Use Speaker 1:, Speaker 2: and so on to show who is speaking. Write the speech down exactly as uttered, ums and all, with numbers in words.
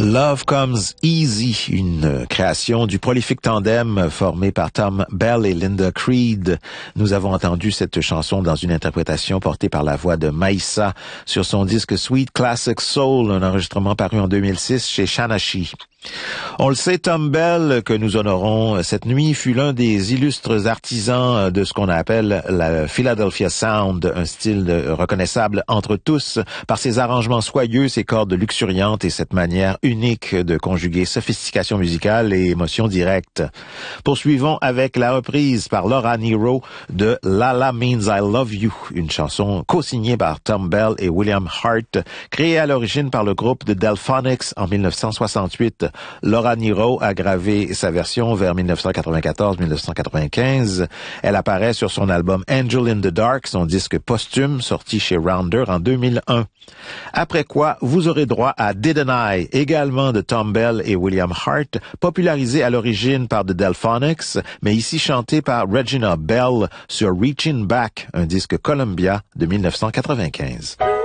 Speaker 1: Love Comes Easy, une création du prolifique tandem formé par Thom Bell et Linda Creed. Nous avons entendu cette chanson dans une interprétation portée par la voix de Maïssa sur son disque Sweet Classic Soul, un enregistrement paru en deux mille six chez Shanachi. On le sait, Thom Bell, que nous honorons cette nuit, fut l'un des illustres artisans de ce qu'on appelle la Philadelphia Sound, un style reconnaissable entre tous par ses arrangements soyeux, ses cordes luxuriantes et cette manière unique de conjuguer sophistication musicale et émotion directe. Poursuivons avec la reprise par Laura Nyro de Lala Means I Love You, une chanson co-signée par Thom Bell et William Hart, créée à l'origine par le groupe de Delphonics en mille neuf cent soixante-huit. Laura Nyro a gravé sa version vers dix-neuf cent quatre-vingt-quatorze dix-neuf cent quatre-vingt-quinze. Elle apparaît sur son album Angel in the Dark, son disque posthume sorti chez Rounder en deux mille un. Après quoi, vous aurez droit à Didn't I, également de Thom Bell et William Hart, popularisé à l'origine par The Delphonics, mais ici chanté par Regina Bell sur Reaching Back, un disque Columbia de dix-neuf cent quatre-vingt-quinze.